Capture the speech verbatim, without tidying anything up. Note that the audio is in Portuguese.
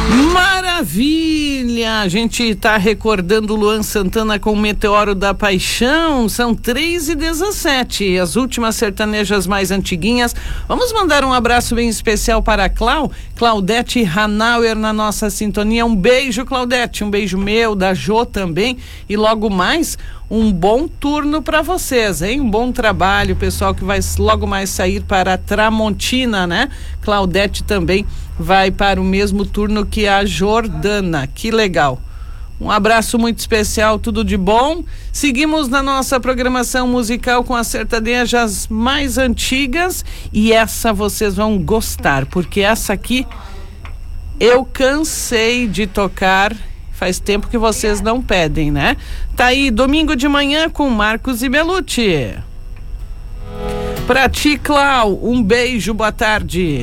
Maravilha! A gente está recordando Luan Santana com o Meteoro da Paixão. São três e dezessete, as últimas sertanejas mais antiguinhas. Vamos mandar um abraço bem especial para a Clau, Claudete Hanauer na nossa sintonia. Um beijo, Claudete, um beijo meu, da Jô também. E logo mais, um bom turno para vocês, hein? Um bom trabalho, pessoal que vai logo mais sair para a Tramontina, né? Claudete também vai para o mesmo turno que a Jordana. Que legal. Um abraço muito especial, tudo de bom. Seguimos na nossa programação musical com as sertanejas mais antigas e essa vocês vão gostar, porque essa aqui eu cansei de tocar. Faz tempo que vocês não pedem, né? Tá aí, domingo de manhã com Marcos e Belucci. Pra ti, Clau, um beijo, boa tarde.